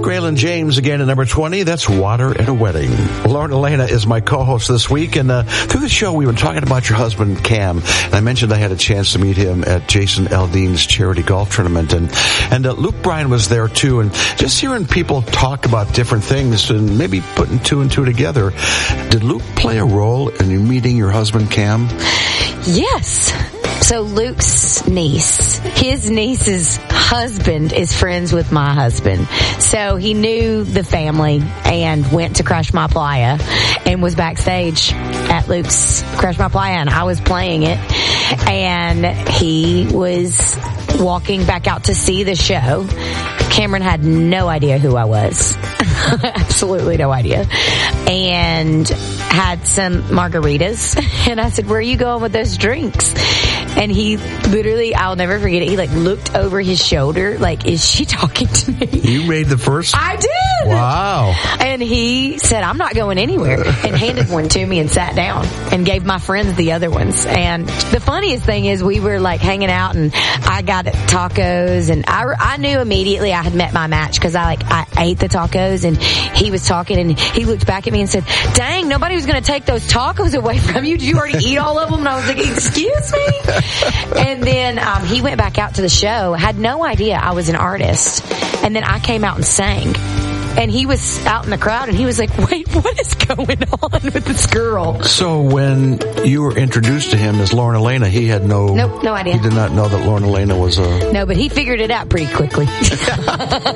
Graylin James again at number 20. That's Water at a Wedding. Lauren Elena is my co-host this week, and through the show we've been talking about your husband Cam, and I mentioned I had a chance to meet him at Jason Aldean's charity golf tournament, and Luke Bryan was there too, and just hearing people talk about different things and maybe putting two and two together. Did Luke play a role in you meeting your husband Cam? Yes. So Luke's niece, his niece's husband is friends with my husband. So he knew the family and went to Crash My Playa and was backstage at Luke's Crash My Playa, and I was playing it. And he was walking back out to see the show. Cameron had no idea who I was. Absolutely no idea. And had some margaritas. And I said, where are you going with those drinks? And he literally, I'll never forget it, he looked over his shoulder like, is she talking to me? You made the first? I did! Wow. And he said, I'm not going anywhere, and handed one to me and sat down and gave my friends the other ones. And the funniest thing is we were hanging out, and I got tacos, and I knew immediately I had met my match because I ate the tacos, and he was talking, and he looked back at me and said, dang, nobody was going to take those tacos away from you. Did you already eat all of them? And I was like, excuse me? And then he went back out to the show, had no idea I was an artist. And then I came out and sang. And he was out in the crowd, and he was like, wait, what is going on with this girl? So when you were introduced to him as Lauren Elena, he had no idea. He did not know that Lauren Elena was a... No, but he figured it out pretty quickly.